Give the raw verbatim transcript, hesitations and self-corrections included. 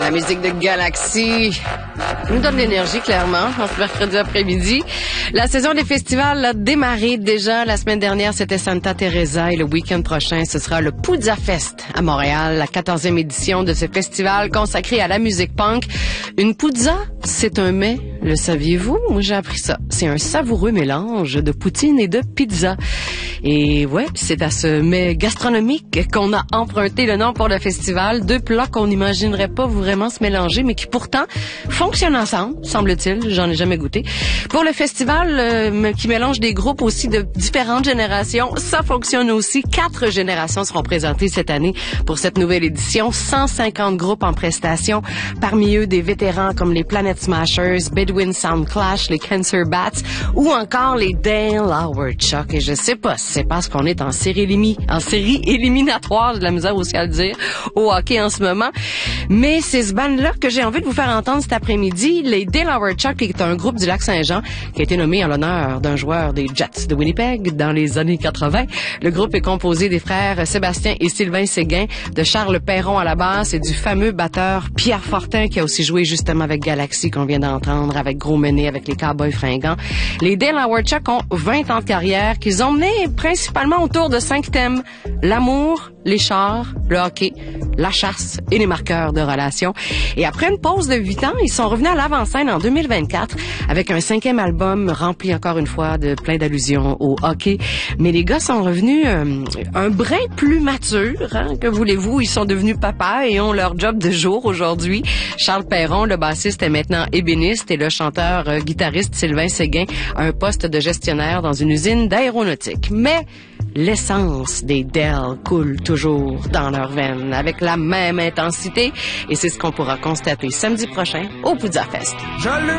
La musique de Galaxy nous donne l'énergie, clairement, en ce mercredi après-midi. La saison des festivals a démarré déjà. La semaine dernière, c'était Santa Teresa et le week-end prochain, ce sera le Poudza Fest à Montréal, la quatorzième édition de ce festival consacré à la musique punk. Une poudza, c'est un mets, le saviez-vous? Moi, j'ai appris ça. C'est un savoureux mélange de poutine et de pizza. Et ouais, c'est à ce mets gastronomique qu'on a emprunté le nom pour le festival. Deux plats qu'on n'imaginerait pas vraiment se mélanger, mais qui pourtant fonctionnent ensemble, semble-t-il. J'en ai jamais goûté. Pour le festival, euh, qui mélange des groupes aussi de différentes générations, ça fonctionne aussi. Quatre générations seront présentées cette année pour cette nouvelle édition. cent cinquante groupes en prestation. Parmi eux, des vétérans comme les Planet Smashers, Bedouin Sound Clash, les Cancer Bats ou encore les Dale Howard Chuck. Et je sais pas si c'est parce qu'on est en série élimi, en série éliminatoire, j'ai de la misère aussi à le dire, au hockey en ce moment. Mais c'est ce band-là que j'ai envie de vous faire entendre cet après-midi. Les Dale Howard Chuck est un groupe du Lac-Saint-Jean qui a été nommé en l'honneur d'un joueur des Jets de Winnipeg dans les années quatre-vingt. Le groupe est composé des frères Sébastien et Sylvain Séguin, de Charles Perron à la basse et du fameux batteur Pierre Fortin qui a aussi joué justement avec Galaxy qu'on vient d'entendre, avec Gros Menet, avec les Cowboys fringants. Les Dale Howard Chuck ont vingt ans de carrière qu'ils ont mené principalement autour de cinq thèmes. L'amour, les chars, le hockey, la chasse et les marqueurs de relations. Et après une pause de huit ans, ils sont revenus à l'avant-scène en deux mille vingt-quatre avec un cinquième album rempli encore une fois de plein d'allusions au hockey. Mais les gars sont revenus euh, un brin plus matures, hein, que voulez-vous. Ils sont devenus papas et ont leur job de jour aujourd'hui. Charles Perron, le bassiste, est maintenant ébéniste et le chanteur euh, guitariste Sylvain Séguin a un poste de gestionnaire dans une usine d'aéronautique. Mais l'essence des Dale coule toujours dans leurs veines avec la même intensité et c'est ce qu'on pourra constater samedi prochain au Poudza Fest.